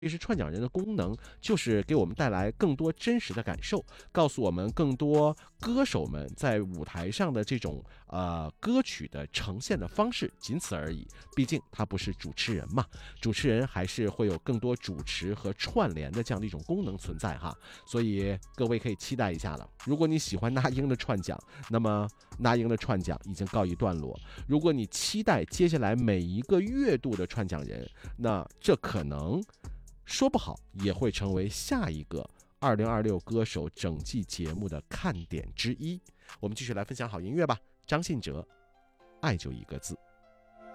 其实串讲人的功能就是给我们带来更多真实的感受，告诉我们更多歌手们在舞台上的这种歌曲的呈现的方式，仅此而已。毕竟他不是主持人嘛，主持人还是会有更多主持和串联的这样的一种功能存在哈。所以各位可以期待一下了。如果你喜欢那英的串讲，那么那英的串讲已经告一段落。如果你期待接下来每一个月度的串讲人，那这可能说不好也会成为下一个2026歌手整季节目的看点之一。我们继续来分享好音乐吧。张信哲，爱就一个字。